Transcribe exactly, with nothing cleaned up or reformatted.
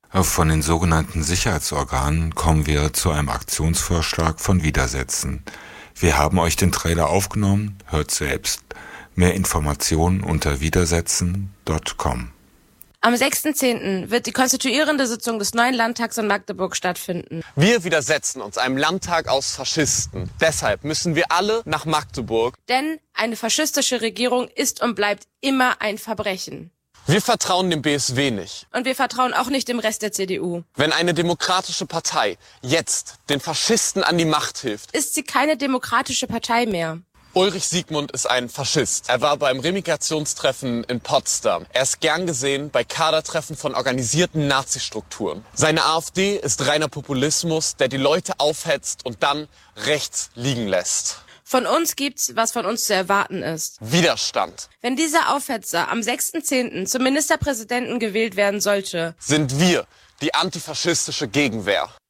Von den sogenannten Sicherheitsorganen kommen wir zu einem Aktionsvorschlag von Widersätzen. Wir haben euch den Trailer aufgenommen, hört selbst. Mehr Informationen unter widersätzen punkt com. Am sechsten zehnten wird die konstituierende Sitzung des neuen Landtags in Magdeburg stattfinden. Wir widersetzen uns einem Landtag aus Faschisten. Deshalb müssen wir alle nach Magdeburg. Denn eine faschistische Regierung ist und bleibt immer ein Verbrechen. Wir vertrauen dem B S W nicht. Und wir vertrauen auch nicht dem Rest der C D U. Wenn eine demokratische Partei jetzt den Faschisten an die Macht hilft, ist sie keine demokratische Partei mehr. Ulrich Siegmund ist ein Faschist. Er war beim Remigrationstreffen in Potsdam. Er ist gern gesehen bei Kadertreffen von organisierten Nazi-Strukturen. Seine AfD ist reiner Populismus, der die Leute aufhetzt und dann rechts liegen lässt. Von uns gibt's, was von uns zu erwarten ist. Widerstand. Wenn dieser Aufhetzer am sechsten zehnten zum Ministerpräsidenten gewählt werden sollte, sind wir die antifaschistische Gegenwehr.